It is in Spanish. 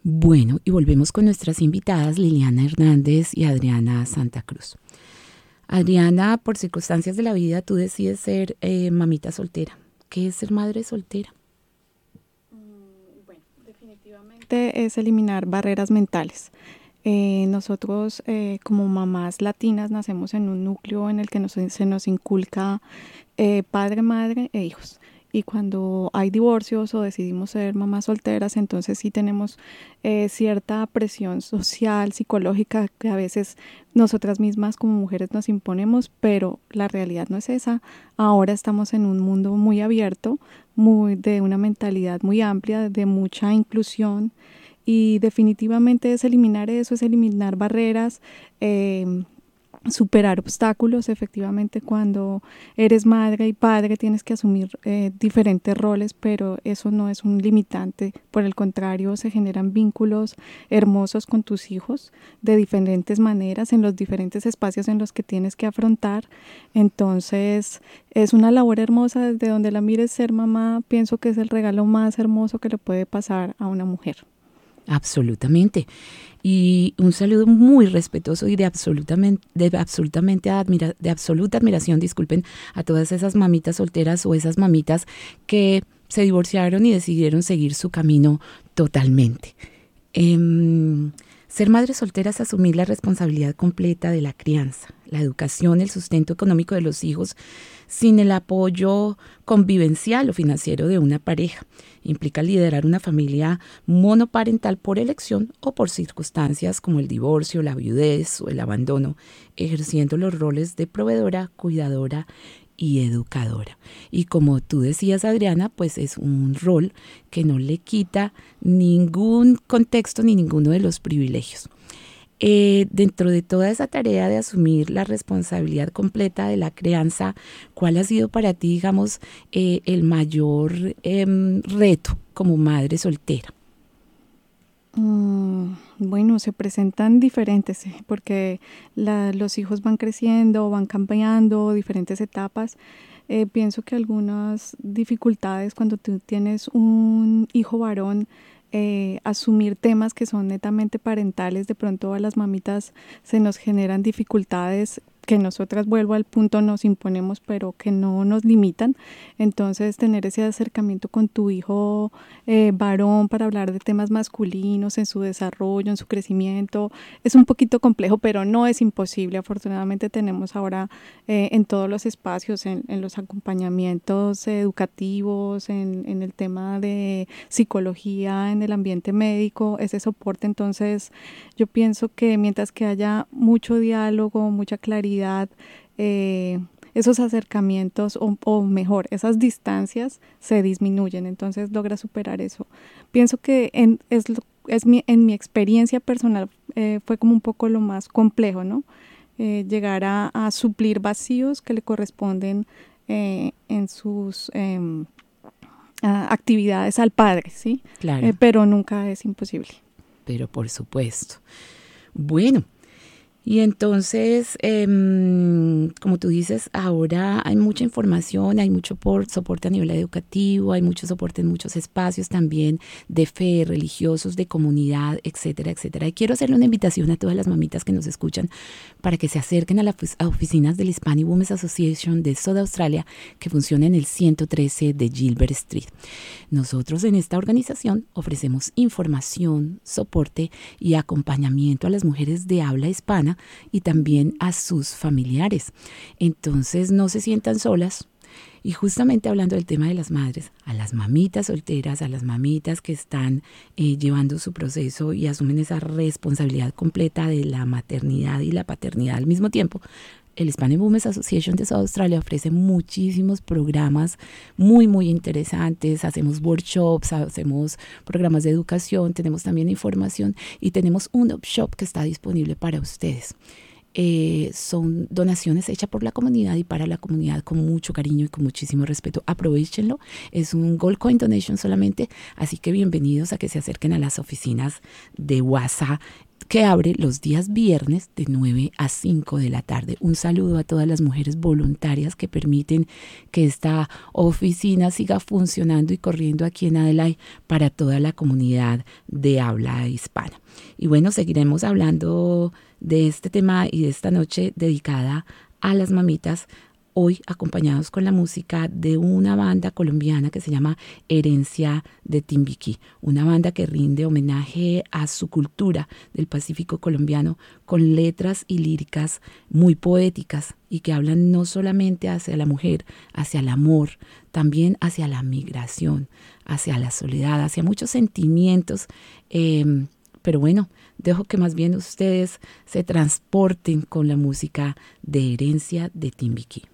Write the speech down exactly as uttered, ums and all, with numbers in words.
Bueno, y volvemos con nuestras invitadas Liliana Hernández y Adriana Santa Cruz. Adriana, por circunstancias de la vida, tú decides ser eh, mamita soltera. ¿Qué es ser madre soltera? Mm, bueno, definitivamente es eliminar barreras mentales. Eh, nosotros eh, como mamás latinas nacemos en un núcleo en el que nos, se nos inculca eh, padre, madre e hijos. Y cuando hay divorcios o decidimos ser mamás solteras, entonces sí tenemos eh, cierta presión social, psicológica, que a veces nosotras mismas como mujeres nos imponemos, pero la realidad no es esa. Ahora estamos en un mundo muy abierto, muy, de una mentalidad muy amplia, de mucha inclusión, y definitivamente es eliminar eso, es eliminar barreras, eh, superar obstáculos. Efectivamente, cuando eres madre y padre tienes que asumir eh, diferentes roles, pero eso no es un limitante. Por el contrario, se generan vínculos hermosos con tus hijos de diferentes maneras en los diferentes espacios en los que tienes que afrontar. Entonces es una labor hermosa. Desde donde la mires, ser mamá pienso que es el regalo más hermoso que le puede pasar a una mujer. Absolutamente. Y un saludo muy respetuoso y de absolutamente, de absolutamente admira, de absoluta admiración, disculpen, a todas esas mamitas solteras o esas mamitas que se divorciaron y decidieron seguir su camino totalmente. Eh, ser madre soltera es asumir la responsabilidad completa de la crianza, la educación, el sustento económico de los hijos, sin el apoyo convivencial o financiero de una pareja. Implica liderar una familia monoparental por elección o por circunstancias como el divorcio, la viudez o el abandono, ejerciendo los roles de proveedora, cuidadora y educadora. Y como tú decías, Adriana, pues es un rol que no le quita ningún contexto ni ninguno de los privilegios. Eh, dentro de toda esa tarea de asumir la responsabilidad completa de la crianza, ¿cuál ha sido para ti, digamos, eh, el mayor eh, reto como madre soltera? Mm, bueno, se presentan diferentes, ¿eh? Porque la, los hijos van creciendo, van cambiando, diferentes etapas. Eh, pienso que algunas dificultades cuando tú tienes un hijo varón, eh, asumir temas que son netamente parentales, de pronto a las mamitas se nos generan dificultades que nosotras, vuelvo al punto, nos imponemos, pero que no nos limitan. Entonces, tener ese acercamiento con tu hijo eh, varón para hablar de temas masculinos en su desarrollo, en su crecimiento, es un poquito complejo, pero no es imposible. Afortunadamente tenemos ahora eh, en todos los espacios, en, en los acompañamientos educativos, en, en el tema de psicología, en el ambiente médico, ese soporte. Entonces, yo pienso que mientras que haya mucho diálogo, mucha claridad, eh, esos acercamientos o, o mejor, esas distancias se disminuyen, entonces logra superar eso. Pienso que en, es, es mi, en mi experiencia personal eh, fue como un poco lo más complejo, ¿no? Eh, llegar a, a suplir vacíos que le corresponden eh, en sus eh, actividades al padre, ¿sí? Claro. Eh, pero nunca es imposible. Pero por supuesto. Bueno. Y entonces, eh, como tú dices, ahora hay mucha información, hay mucho por, soporte a nivel educativo, hay mucho soporte en muchos espacios también de fe, religiosos, de comunidad, etcétera, etcétera. Y quiero hacerle una invitación a todas las mamitas que nos escuchan para que se acerquen a las oficinas del Hispanic Women's Association de South Australia, que funciona en el ciento trece de Gilbert Street. Nosotros en esta organización ofrecemos información, soporte y acompañamiento a las mujeres de habla hispana y también a sus familiares. Entonces no se sientan solas. Y justamente hablando del tema de las madres, a las mamitas solteras, a las mamitas que están eh, llevando su proceso y asumen esa responsabilidad completa de la maternidad y la paternidad al mismo tiempo, el Hispanic Women's Association de South Australia ofrece muchísimos programas muy, muy interesantes. Hacemos workshops, hacemos programas de educación, tenemos también información y tenemos un upshop que está disponible para ustedes. Eh, son donaciones hechas por la comunidad y para la comunidad con mucho cariño y con muchísimo respeto. Aprovechenlo, es un Gold Coin Donation solamente, así que bienvenidos a que se acerquen a las oficinas de W A S A que abre los días viernes de nueve a cinco de la tarde. Un saludo a todas las mujeres voluntarias que permiten que esta oficina siga funcionando y corriendo aquí en Adelaide para toda la comunidad de habla hispana. Y bueno, seguiremos hablando de este tema y de esta noche dedicada a las mamitas, hoy acompañados con la música de una banda colombiana que se llama Herencia de Timbiquí, una banda que rinde homenaje a su cultura del Pacífico colombiano con letras y líricas muy poéticas y que hablan no solamente hacia la mujer, hacia el amor, también hacia la migración, hacia la soledad, hacia muchos sentimientos. Eh, pero bueno, dejo que más bien ustedes se transporten con la música de Herencia de Timbiquí.